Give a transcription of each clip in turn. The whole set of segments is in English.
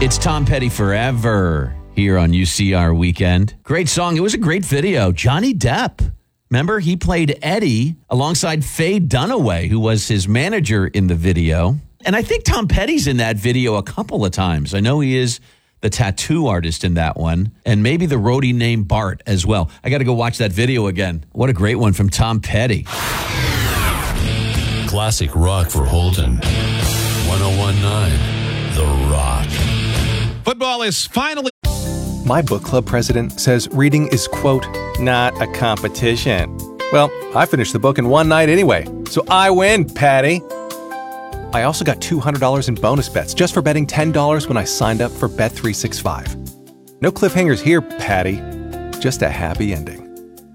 It's Tom Petty Forever here on UCR Weekend. Great song. It was a great video. Johnny Depp. Remember, he played Eddie alongside Faye Dunaway, who was his manager in the video. And I think Tom Petty's in that video a couple of times. I know he is the tattoo artist in that one, and maybe the roadie named Bart as well. I got to go watch that video again. What a great one from Tom Petty. Classic rock for Holton. 101.9 The Rock. Football is finally... My book club president says reading is, quote, not a competition. Well, I finished the book in one night anyway, so I win, Patty. I also got $200 in bonus bets just for betting $10 when I signed up for Bet365. No cliffhangers here, Patty. Just a happy ending.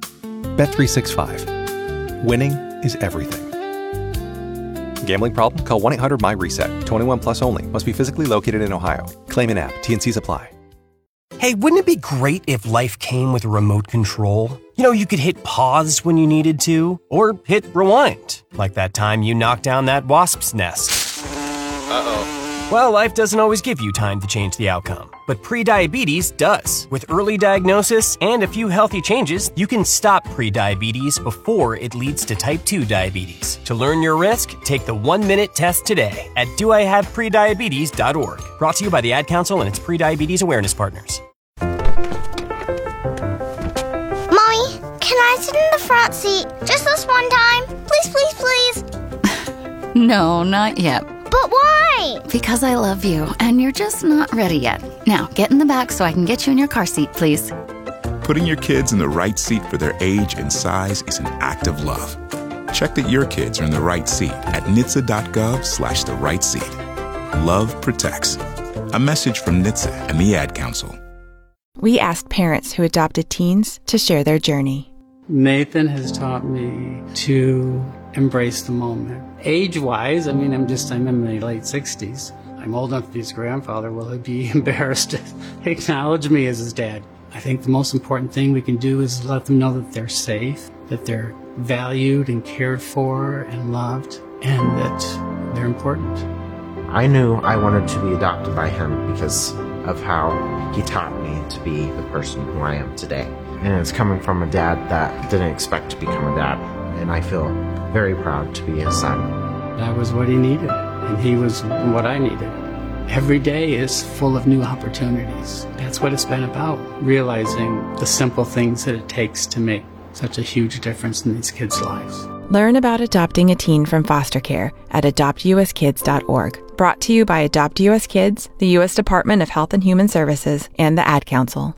Bet365. Winning is everything. Gambling problem? Call 1-800-MY-RESET. 21 plus only. Must be physically located in Ohio. Claim in app. T&Cs apply. Hey, wouldn't it be great if life came with a remote control? You know, you could hit pause when you needed to, or hit rewind, like that time you knocked down that wasp's nest. Uh-oh. Well, life doesn't always give you time to change the outcome, but prediabetes does. With early diagnosis and a few healthy changes, you can stop prediabetes before it leads to type 2 diabetes. To learn your risk, take the 1-minute test today at doihaveprediabetes.org. Brought to you by the Ad Council and its prediabetes awareness partners. Mommy, can I sit in the front seat just this one time? Please, please, please. No, not yet. But why? Because I love you, and you're just not ready yet. Now, get in the back so I can get you in your car seat, please. Putting your kids in the right seat for their age and size is an act of love. Check that your kids are in the right seat at NHTSA.gov/the right seat. Love protects. A message from NHTSA and the Ad Council. We asked parents who adopted teens to share their journey. Nathan has taught me to embrace the moment. Age-wise, I'm in my late 60s. I'm old enough to be his grandfather. Will he be embarrassed to acknowledge me as his dad? I think the most important thing we can do is let them know that they're safe, that they're valued and cared for and loved, and that they're important. I knew I wanted to be adopted by him because of how he taught me to be the person who I am today. And it's coming from a dad that didn't expect to become a dad. And I feel very proud to be his son. That was what he needed, and he was what I needed. Every day is full of new opportunities. That's what it's been about, realizing the simple things that it takes to make such a huge difference in these kids' lives. Learn about adopting a teen from foster care at adoptuskids.org. Brought to you by Adopt US Kids, the U.S. Department of Health and Human Services, and the Ad Council.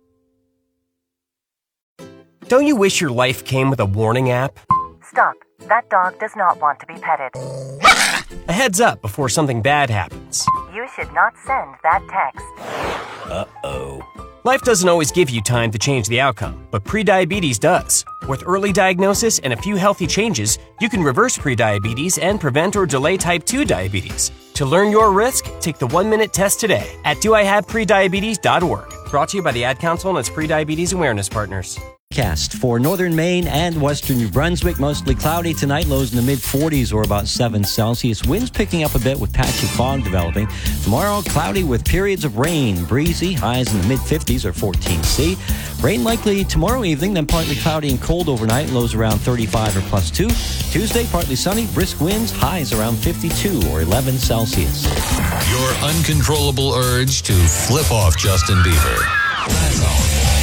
Don't you wish your life came with a warning app? Stop. That dog does not want to be petted. A heads up before something bad happens. You should not send that text. Uh-oh. Life doesn't always give you time to change the outcome, but prediabetes does. With early diagnosis and a few healthy changes, you can reverse prediabetes and prevent or delay type 2 diabetes. To learn your risk, take the 1-minute test today at doihaveprediabetes.org. Brought to you by the Ad Council and its prediabetes awareness partners. Forecast for northern Maine and western New Brunswick, mostly cloudy tonight, lows in the mid-40s or about 7 Celsius. Winds picking up a bit with patchy fog developing. Tomorrow, cloudy with periods of rain, breezy, highs in the mid-50s or 14 C. Rain likely tomorrow evening, then partly cloudy and cold overnight, lows around 35 or plus 2. Tuesday, partly sunny, brisk winds, highs around 52 or 11 Celsius. Your uncontrollable urge to flip off Justin Bieber. That's all.